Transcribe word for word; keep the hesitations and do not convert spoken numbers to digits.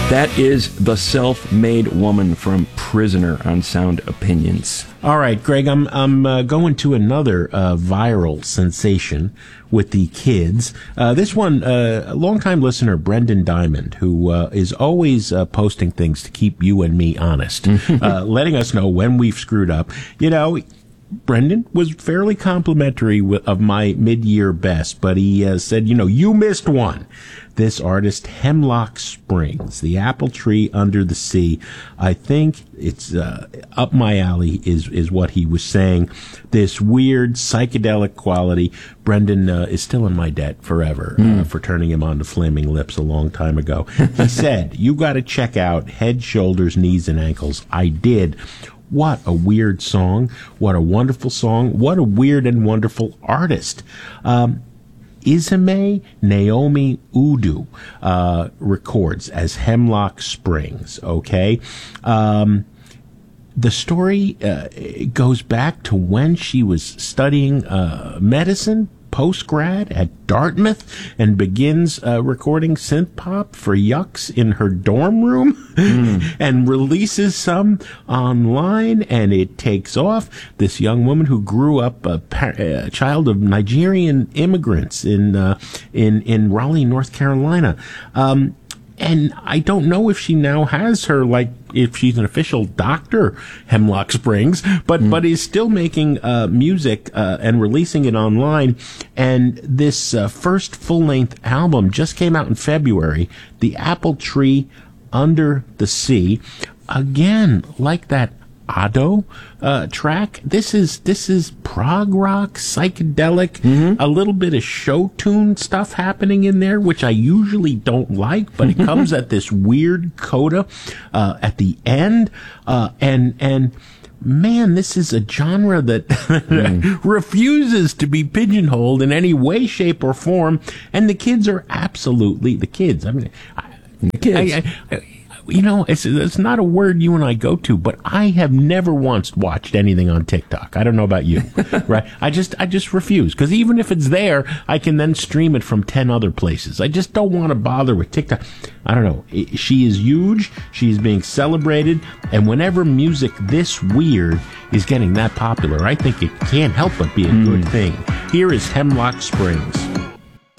That is The Self-Made Woman from Prisoner on Sound Opinions. All right, Greg, I'm I'm uh, going to another uh, viral sensation with the kids. Uh, this one, uh, a longtime listener, Brendan Diamond, who uh, is always uh, posting things to keep you and me honest, uh, letting us know when we've screwed up. You know, Brendan was fairly complimentary of my mid-year best, but he uh, said, you know, you missed one. This artist, Hemlock Springs, The Apple Tree Under the Sea. I think it's uh, up my alley is is what he was saying. This weird psychedelic quality. Brendan uh, is still in my debt forever mm. uh, for turning him on to Flaming Lips a long time ago. He said, you got to check out Head, Shoulders, Knees, and Ankles. I did. What a weird song. What a wonderful song. What a weird and wonderful artist. Um, Izime Naomi Udu uh, records as Hemlock Springs, okay? Um, the story uh, goes back to when she was studying uh, medicine, post-grad at Dartmouth, and begins uh, recording synth pop for yucks in her dorm room mm. and releases some online, and it takes off. This young woman who grew up a, par- a child of Nigerian immigrants in uh, in in Raleigh, North Carolina. Um, And I don't know if she now has her, like, if she's an official doctor, Hemlock Springs, but, mm. but is still making uh, music uh, and releasing it online. And this uh, first full-length album just came out in February, The Apple Tree Under the Sea. Again, like that Ado uh, track, this is this is prog rock, psychedelic, mm-hmm. a little bit of show tune stuff happening in there, which I usually don't like, but it comes at this weird coda uh, at the end, uh, and and man, this is a genre that mm. refuses to be pigeonholed in any way, shape, or form, and the kids are absolutely the kids. I mean, I, the kids. I, I, I, You know, it's it's not a word you and I go to, but I have never once watched anything on TikTok. I don't know about you, right? I just I just refuse, because even if it's there, I can then stream it from ten other places. I just don't want to bother with TikTok. I don't know. She is huge. She is being celebrated, and whenever music this weird is getting that popular, I think it can't help but be a mm. good thing. Here is Hemlock Springs.